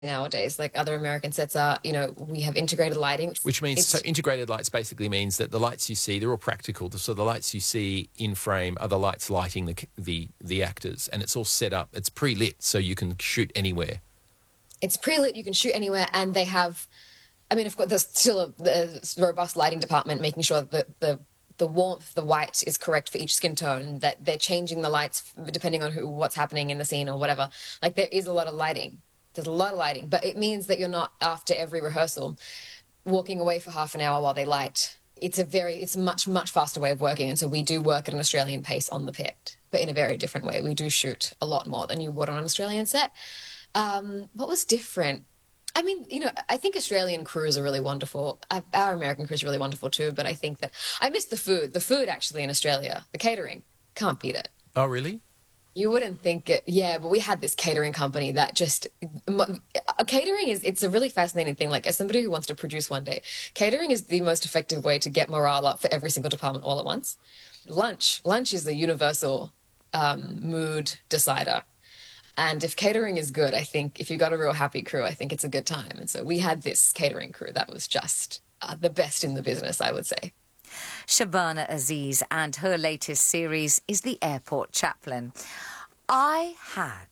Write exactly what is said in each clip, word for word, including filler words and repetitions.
nowadays, like other American sets are, you know, we have integrated lighting. Which means, It's- so integrated lights basically means that the lights you see, they're all practical. So the lights you see in frame are the lights lighting the the, the actors, and it's all set up. It's pre-lit, so you can shoot anywhere. It's pre-lit, you can shoot anywhere, and they have, I mean, of course, there's still a, the robust lighting department making sure that the the warmth, the white is correct for each skin tone, and that they're changing the lights depending on who, what's happening in the scene or whatever. Like, there is a lot of lighting. There's a lot of lighting, but it means that you're not, after every rehearsal, walking away for half an hour while they light. It's a very, it's a much, much faster way of working. And so we do work at an Australian pace on the pit, but in a very different way. We do shoot a lot more than you would on an Australian set. Um, what was different? I mean, you know, I think Australian crews are really wonderful. Our American crews are really wonderful too, but I think that I miss the food. The food, actually, in Australia, the catering, can't beat it. Oh, really? You wouldn't think it. Yeah, but we had this catering company that just, catering is, it's a really fascinating thing. Like, as somebody who wants to produce one day, catering is the most effective way to get morale up for every single department all at once. Lunch. Lunch is the universal um, mood decider. And if catering is good, I think if you've got a real happy crew, I think it's a good time. And so we had this catering crew that was just uh, the best in the business, I would say. Shabana Aziz, and her latest series is The Airport Chaplain. I had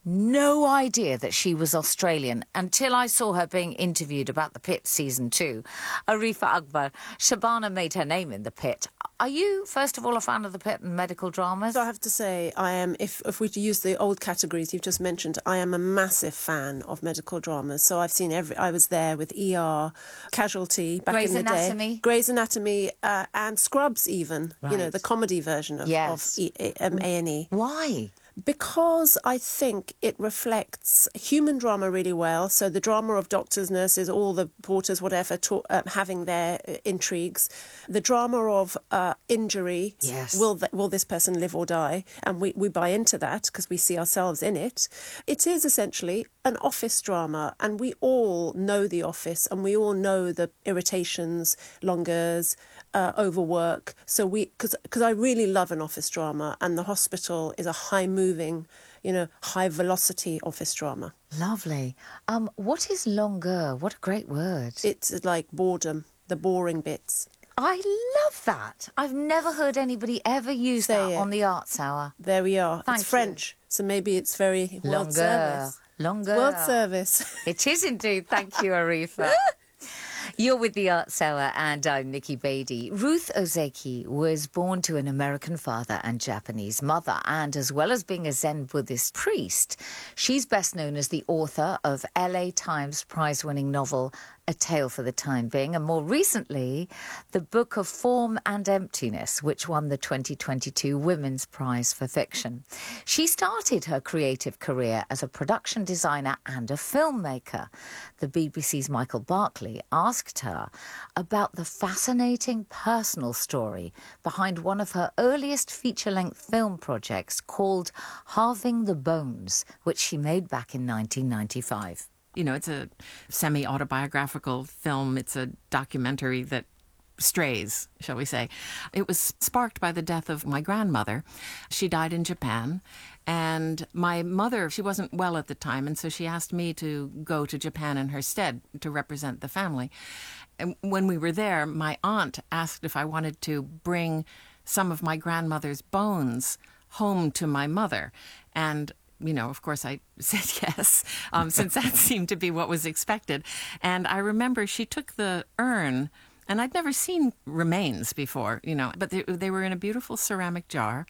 no idea that she was Australian until I saw her being interviewed about The Pit Season two. Arifa Akbar, Shabana made her name in The Pit. Are you, first of all, a fan of The Pit and medical dramas? So I have to say, I am, if, if we use the old categories you've just mentioned, I am a massive fan of medical dramas. So I've seen every, I was there with E R, Casualty, back Grey's in the Anatomy. day. Grey's Anatomy, uh, and Scrubs even, Right. you know, the comedy version of, Yes. of e, um, A and E. Why? Because I think it reflects human drama really well. So the drama of doctors, nurses, all the porters, whatever, to, uh, having their uh, intrigues. The drama of uh, injury. Yes. Will th- will this person live or die? And we, we buy into that because we see ourselves in it. It is essentially an office drama, and we all know the office, and we all know the irritations, longers, uh, overwork. So we, because because I really love an office drama, and the hospital is a high moving, you know, high velocity office drama. Lovely. Um, what is longueur? What a great word. It's like boredom, the boring bits. I love that. I've never heard anybody ever use Say that it. on the Arts Hour. There we are. Thank it's you. French, so maybe it's very world Longueur. service. Longueur. World service. It is indeed. Thank you, Arifa. You're with the Arts Hour, and I'm Nikki Beatty. Ruth Ozeki was born to an American father and Japanese mother, and as well as being a Zen Buddhist priest, she's best known as the author of L A Times prize-winning novel A Tale for the Time Being, and more recently, the Book of Form and Emptiness, which won the twenty twenty-two Women's Prize for Fiction. She started her creative career as a production designer and a filmmaker. The B B C's Michael Barkley asked her about the fascinating personal story behind one of her earliest feature-length film projects called Halving the Bones, which she made back in nineteen ninety-five. You know, it's a semi-autobiographical film. It's a documentary that strays, shall we say. It was sparked by the death of my grandmother. She died in Japan, and my mother, she wasn't well at the time, and so she asked me to go to Japan in her stead to represent the family. And when we were there, my aunt asked if I wanted to bring some of my grandmother's bones home to my mother, and you know, of course, I said yes, um, since that seemed to be what was expected. And I remember she took the urn, and I'd never seen remains before, you know, but they, they were in a beautiful ceramic jar.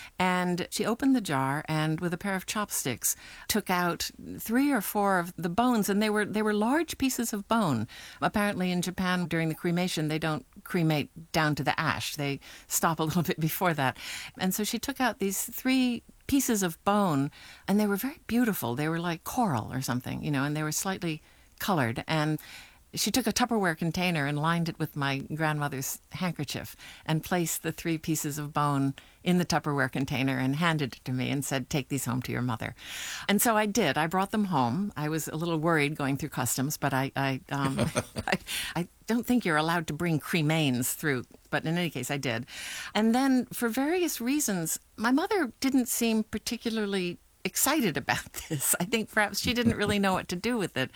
And she opened the jar and with a pair of chopsticks took out three or four of the bones, and they were they were large pieces of bone. Apparently in Japan during the cremation, they don't cremate down to the ash. They stop a little bit before that. And so she took out these three pieces of bone, and they were very beautiful. They were like coral or something, you know, and they were slightly colored. And she took a Tupperware container and lined it with my grandmother's handkerchief and placed the three pieces of bone in the Tupperware container and handed it to me and said, take these home to your mother. And so I did. I brought them home. I was a little worried going through customs, but I I, um, I, I don't think you're allowed to bring cremains through, but in any case, I did. And then for various reasons, my mother didn't seem particularly excited about this. I think perhaps she didn't really know what to do with it.